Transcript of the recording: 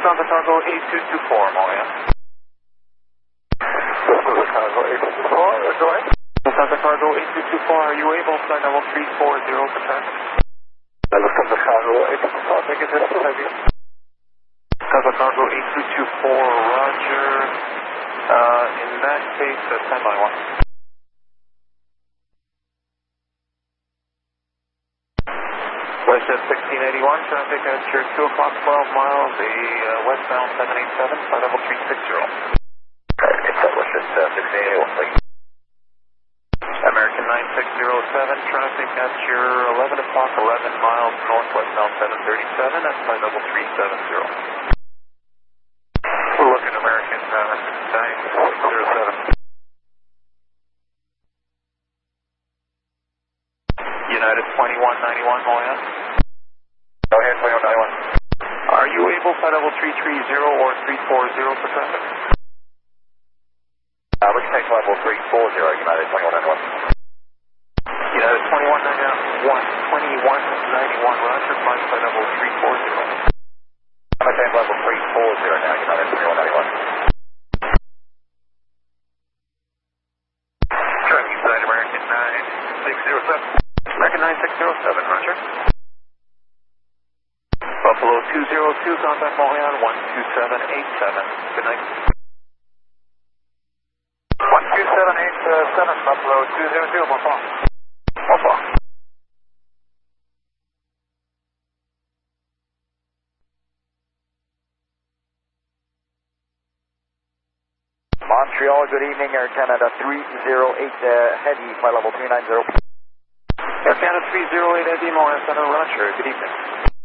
Santa Cargo 8224, Moya. This is Chicago 8224, go ahead. Santa Cargo 8224, are you able to flight level 340 for traffic? This is Chicago 8224, make it just to heavy. Santa Cargo 8224, roger. In that case, standby 1. WestJet 1681, traffic at your 2 o'clock, 12 miles, the westbound 787, flight level 360. It's WestJet 1681, please. American 9607, traffic at your 11 o'clock, 11 miles, northwestbound 737, at flight level 370. We're looking American 9607. United 2191, Moya. Go ahead, 2191. Are you able flight level 330 or 340 for traffic? We can take level 340, United 2191. United 2191, roger, flight level 340. I'm going to take level 340 now, United 2191. Tracking side American 9607. American 9607, roger. Buffalo 202, contact Montreal 12787. Good night. 12787, Buffalo 202, bonsoir. Bonsoir. Montreal, good evening, Air Canada 308, heavy, flight level 390. Air Canada 308, Eddie Moya Center, roger. Good evening.